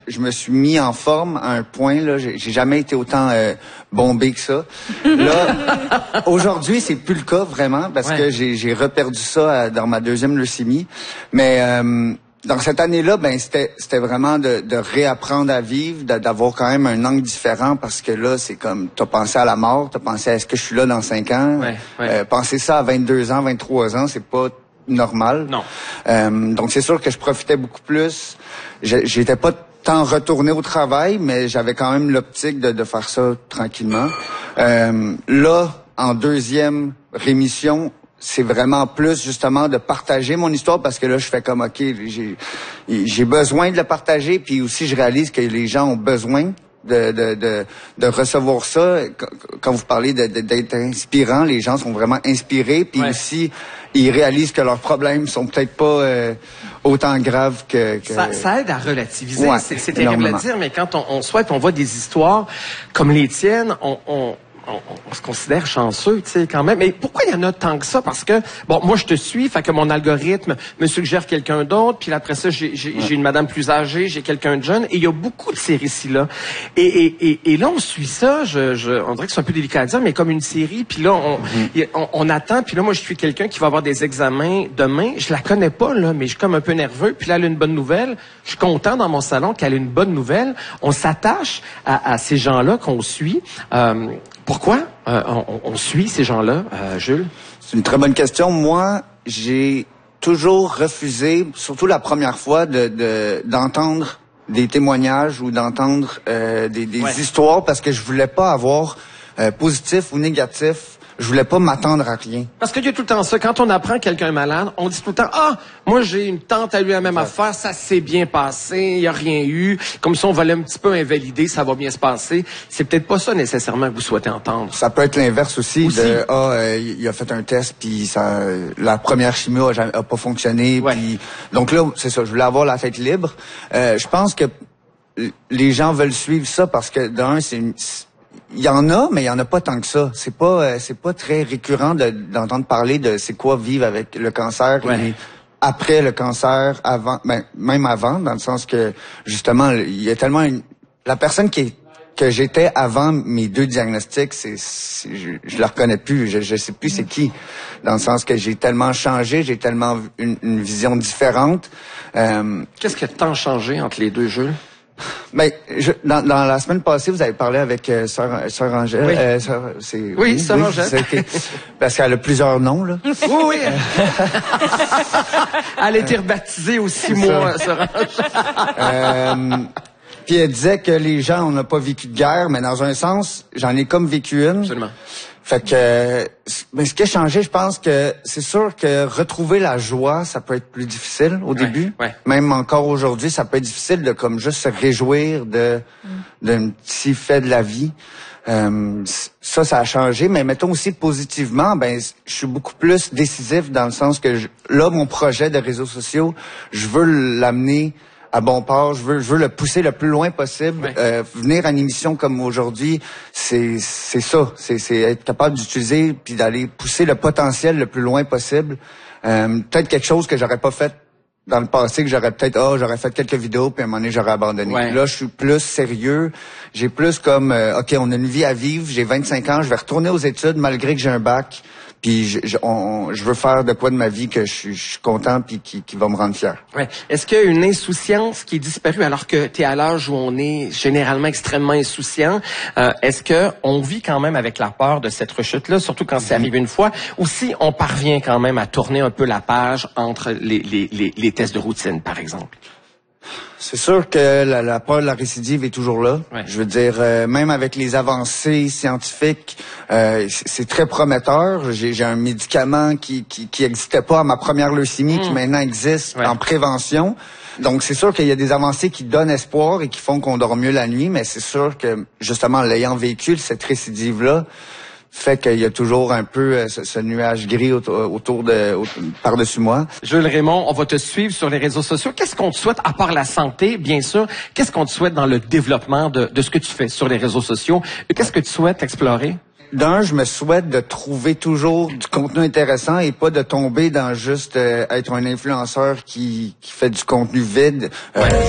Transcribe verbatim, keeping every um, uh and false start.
Je me suis mis en forme à un point, là, j'ai, j'ai jamais été autant euh, bombé que ça. Là, aujourd'hui, c'est plus le cas vraiment, parce ouais. que j'ai, j'ai reperdu ça à, dans ma deuxième leucémie. Mais euh, dans cette année-là, ben c'était, c'était vraiment de, de réapprendre à vivre, de, d'avoir quand même un angle différent, parce que là, c'est comme, t'as pensé à la mort, t'as pensé à est-ce que je suis là dans cinq ans. Ouais, ouais. Euh, penser ça à vingt-deux ans, vingt-trois ans, c'est pas normal. Non. Euh, donc c'est sûr que je profitais beaucoup plus. Je, j'étais pas tant retourné au travail, mais j'avais quand même l'optique de, de faire ça tranquillement. Euh, là, en deuxième rémission, c'est vraiment plus justement de partager mon histoire, parce que là, je fais comme, OK, j'ai, j'ai besoin de le partager, puis aussi je réalise que les gens ont besoin de, de, de, de recevoir ça. Quand vous parlez de, de, d'être inspirant, les gens sont vraiment inspirés, puis ouais. aussi, ils réalisent que leurs problèmes sont peut-être pas euh, autant graves que... que... Ça, ça aide à relativiser, ouais, c'est, c'est terrible à dire, mais quand on, on souhaite, on voit des histoires comme les tiennes, on... on... On, on se considère chanceux, tu sais, quand même. Mais pourquoi il y en a tant que ça? Parce que, bon, moi, je te suis, fait que mon algorithme me suggère quelqu'un d'autre, puis après ça, j'ai, j'ai, ouais. j'ai une madame plus âgée, j'ai quelqu'un de jeune, et il y a beaucoup de ces récits-là. Et, et, et, et là, on suit ça, je, je, on dirait que c'est un peu délicat à dire, mais comme une série, puis là, on, mm-hmm. on, on attend, puis là, moi, je suis quelqu'un qui va avoir des examens demain, je la connais pas, là, mais je suis comme un peu nerveux, puis là, elle a une bonne nouvelle, je suis content dans mon salon qu'elle a une bonne nouvelle, on s'attache à, à ces gens-là qu'on suit. Euh, Pourquoi euh, on, on suit ces gens-là, euh, Jules? C'est une très bonne question. Moi, j'ai toujours refusé, surtout la première fois, de, de d'entendre des témoignages ou d'entendre euh, des, des ouais. histoires, parce que je voulais pas avoir euh, positif ou négatif. Je voulais pas m'attendre à rien. Parce qu'il y a tout le temps ça. Quand on apprend quelqu'un est malade, on dit tout le temps, ah, moi j'ai une tante à lui la même ouais. affaire, ça s'est bien passé, il y a rien eu. Comme ça, on va un petit peu invalider, ça va bien se passer. C'est peut-être pas ça nécessairement que vous souhaitez entendre. Ça peut être l'inverse aussi, aussi. de ah, euh, il a fait un test puis ça, la première chimio a, a pas fonctionné. Ouais. Puis donc là, c'est ça. Je voulais avoir la tête libre. Euh, je pense que les gens veulent suivre ça parce que d'un, c'est une il y en a, mais il y en a pas tant que ça. C'est pas, euh, c'est pas très récurrent de, d'entendre parler de c'est quoi vivre avec le cancer ouais. et après le cancer, avant, ben, même avant, dans le sens que justement, il y a tellement une, la personne qui est, que j'étais avant mes deux diagnostics, c'est, c'est je, je la reconnais plus, je, je sais plus c'est qui, dans le sens que j'ai tellement changé, j'ai tellement une, une vision différente. Euh, Qu'est-ce qui a tant changé entre les deux jeux? Ben, je, dans, dans la semaine passée, vous avez parlé avec euh, sœur, sœur Angèle. Oui, euh, sœur, c'est, oui, sœur oui, Angèle. Okay. Parce qu'elle a plusieurs noms, là. Oui, oui. Elle a été rebaptisée aussi, moi, sœur Angèle. Euh, puis elle disait que les gens, on n'a pas vécu de guerre, mais dans un sens, j'en ai comme vécu une. Absolument. Fait que, mais ce qui a changé, je pense que c'est sûr que retrouver la joie, ça peut être plus difficile au ouais, début. Ouais. Même encore aujourd'hui, ça peut être difficile de comme juste se réjouir de mm. d'un petit fait de la vie. Euh, ça, ça a changé. Mais mettons aussi positivement, ben, je suis beaucoup plus décisif dans le sens que je, là, mon projet de réseaux sociaux, je veux l'amener à bon port, je veux, je veux le pousser le plus loin possible. Oui. Euh, venir à une émission comme aujourd'hui, c'est, c'est ça, c'est, c'est être capable d'utiliser puis d'aller pousser le potentiel le plus loin possible. Euh, peut-être quelque chose que j'aurais pas fait dans le passé, que j'aurais peut-être, ah, oh, j'aurais fait quelques vidéos puis à un moment donné j'aurais abandonné. Ouais. Là, je suis plus sérieux. J'ai plus comme, euh, ok, on a une vie à vivre. J'ai vingt-cinq ans, je vais retourner aux études malgré que j'ai un bac. Puis je, je, on, je veux faire de quoi de ma vie que je, je suis content puis qui, qui va me rendre fier. Ouais. Est-ce qu'il y a une insouciance qui est disparue alors que tu es à l'âge où on est généralement extrêmement insouciant? Euh, est-ce que on vit quand même avec la peur de cette rechute-là, surtout quand c'est arrivé une fois, ou si on parvient quand même à tourner un peu la page entre les, les, les, les tests de routine, par exemple? C'est sûr que la, la peur de la récidive est toujours là. Ouais. Je veux dire, euh, même avec les avancées scientifiques, euh, c'est, c'est très prometteur. J'ai, j'ai un médicament qui qui qui existait pas à ma première leucémie, mmh. qui maintenant existe ouais. en prévention. Donc c'est sûr qu'il y a des avancées qui donnent espoir et qui font qu'on dort mieux la nuit, mais c'est sûr que justement l'ayant vécu cette récidive-là, fait qu'il y a toujours un peu euh, ce, ce nuage gris autour, autour de autour, par-dessus moi. Jules Raymond, on va te suivre sur les réseaux sociaux. Qu'est-ce qu'on te souhaite, à part la santé, bien sûr, qu'est-ce qu'on te souhaite dans le développement de, de ce que tu fais sur les réseaux sociaux? Qu'est-ce que tu souhaites explorer? D'un, je me souhaite de trouver toujours du contenu intéressant et pas de tomber dans juste euh, être un influenceur qui, qui fait du contenu vide. Euh,